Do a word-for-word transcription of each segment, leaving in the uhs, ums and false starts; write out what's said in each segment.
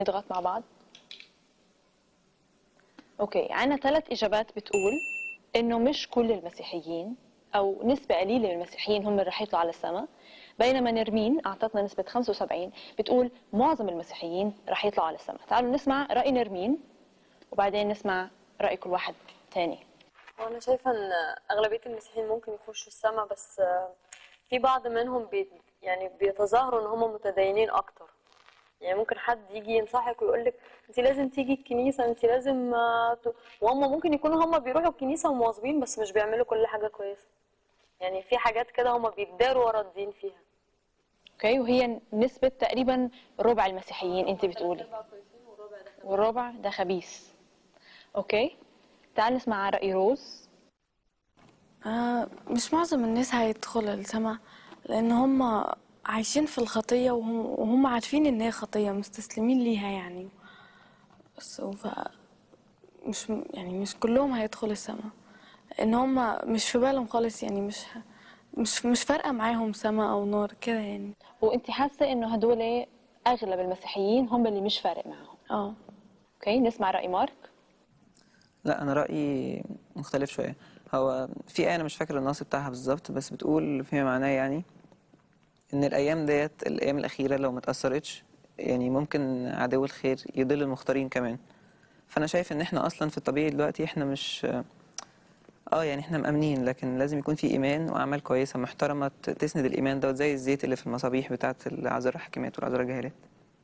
نضغط مع بعض. اوكي، عندنا ثلاث اجابات بتقول انه مش كل المسيحيين او نسبه قليله من المسيحيين هم اللي رح يطلعوا على السماء، بينما نرمين اعطتنا نسبه خمسة وسبعين بتقول معظم المسيحيين رح يطلعوا على السماء. تعالوا نسمع راي نرمين وبعدين نسمع راي كل واحد ثاني. وانا شايفه ان اغلبيه المسيحيين ممكن يخشوا السماء، بس في بعض منهم بي يعني بيتظاهروا ان هم متدينين اكتر. يعني ممكن حد يجي ينصحك ويقول لك انت لازم تيجي الكنيسه، انت لازم ت... وهم ممكن يكونوا هم بيروحوا الكنيسه ومواظبين بس مش بيعملوا كل حاجه كويسه. يعني في حاجات كده هم بيتداروا ورا الدين فيها. اوكي، وهي نسبه تقريبا ربع المسيحيين انت بتقولي، والربع ده خبيث. اوكي، تعال نسمع راي روز. آه مش معظم الناس هيدخل السماء لان هم عايشين في الخطيه وهم, وهم عارفين ان هي خطيه مستسلمين ليها يعني. بس ف مش يعني مش كلهم هيدخلوا السماء ان هم مش في بالهم خالص، يعني مش مش مش فارقه معاهم سماء او نار كده يعني. وانت حاسه انه هدول اغلب المسيحيين هم اللي مش فارق معاهم؟ اه. اوكي، نسمع راي مارك. لا، انا رايي مختلف شويه. هو في ايه انا مش فاكر النص بتاعها بالظبط، بس بتقول فيما معناه يعني ان الايام ديت الايام الاخيره لو ما اتاثرتش يعني ممكن عدو الخير يضل المختارين كمان. فانا شايف ان احنا اصلا في الطبيعي دلوقتي احنا مش اه يعني احنا مأمنين، لكن لازم يكون في ايمان واعمال كويسه محترمه تسند الايمان دوت، زي الزيت اللي في المصابيح بتاعه العذراء الحكيمات والعذراء الجاهلات.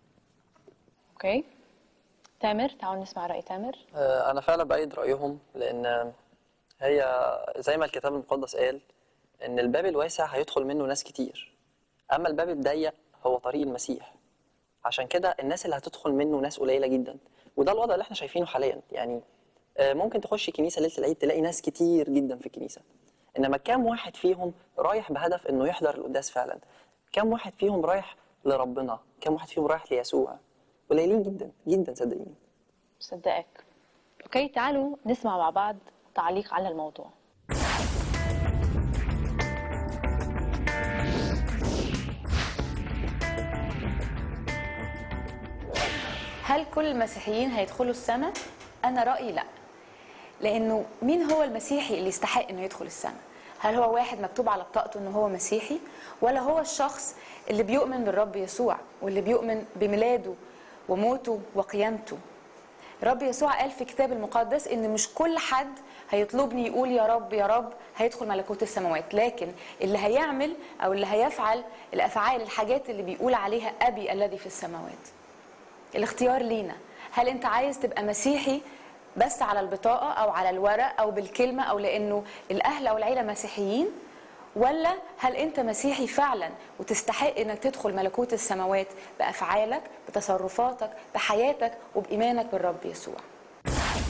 اوكي، تامر، تعالوا نسمع راي تامر. انا فعلا بايد رايهم، لان هي زي ما الكتاب المقدس قال ان الباب الواسع هيدخل منه ناس كتير، اما الباب الضيق هو طريق المسيح. عشان كده الناس اللي هتدخل منه ناس قليله جدا، وده الوضع اللي احنا شايفينه حاليا. يعني ممكن تخش كنيسه ليله العيد تلاقي ناس كتير جدا في الكنيسه، انما كام واحد فيهم رايح بهدف انه يحضر القداس فعلا؟ كام واحد فيهم رايح لربنا؟ كام واحد فيهم رايح ليسوع؟ قليلين جدا جدا صدقيني. مصدقك. اوكي، تعالوا نسمع مع بعض تعليق على الموضوع. هل كل المسيحيين هيدخلوا السماء؟ أنا رأيي لا. لأنه مين هو المسيحي اللي يستحق إنه يدخل السماء؟ هل هو واحد مكتوب على بطاقته إنه هو مسيحي؟ ولا هو الشخص اللي بيؤمن بالرب يسوع واللي بيؤمن بميلاده وموته وقيامته؟ رب يسوع قال في كتاب المقدس إن مش كل حد هيطلبني يقول يا رب يا رب هيدخل ملكوت السماوات، لكن اللي هيعمل أو اللي هيفعل الأفعال الحاجات اللي بيقول عليها أبي الذي في السماوات. الاختيار لينا. هل انت عايز تبقى مسيحي بس على البطاقة او على الورق او بالكلمة او لانه الاهل او العيلة مسيحيين، ولا هل انت مسيحي فعلا وتستحق انك تدخل ملكوت السماوات بافعالك بتصرفاتك بحياتك وبايمانك بالرب يسوع؟